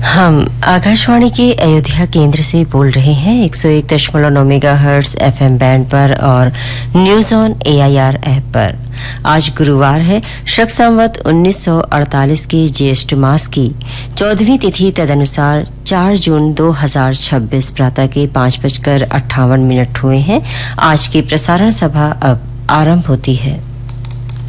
हम आकाशवाणी के अयोध्या केंद्र से बोल रहे हैं 101.9 मेगाहर्ट्ज एफएम बैंड पर और न्यूज ऑन एआईआर ऐप पर। आज गुरुवार है, शक संवत 1948 के ज्येष्ठ मास की 14वीं तिथि तदनुसार 4 जून 2026 प्रातः के 5:58 हुए हैं। आज की प्रसारण सभा अब आरंभ होती है।